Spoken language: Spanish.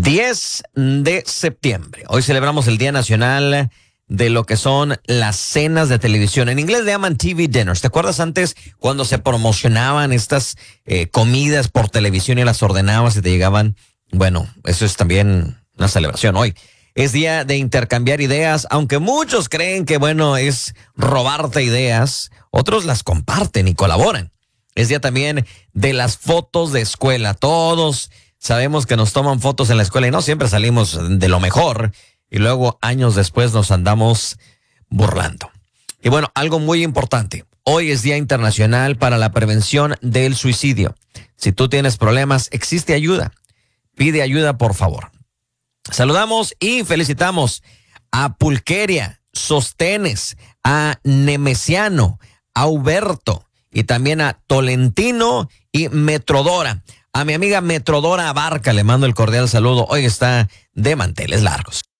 10 de septiembre. Hoy celebramos el Día Nacional de lo que son las cenas de televisión. En inglés le llaman TV dinners. ¿Te acuerdas antes cuando se promocionaban estas comidas por televisión y las ordenabas y te llegaban? Bueno, eso es también una celebración hoy. Es día de intercambiar ideas, aunque muchos creen que, bueno, es robarte ideas, otros las comparten y colaboran. Es día también de las fotos de escuela. Todos sabemos que nos toman fotos en la escuela y no siempre salimos de lo mejor y luego años después nos andamos burlando. Y bueno, algo muy importante. Hoy es Día Internacional para la Prevención del Suicidio. Si tú tienes problemas, existe ayuda. Pide ayuda, por favor. Saludamos y felicitamos a Pulqueria, Sostenes, a Nemesiano, a Huberto y también a Tolentino y Metrodora. A mi amiga Metrodora Abarca le mando el cordial saludo. Hoy está de manteles largos.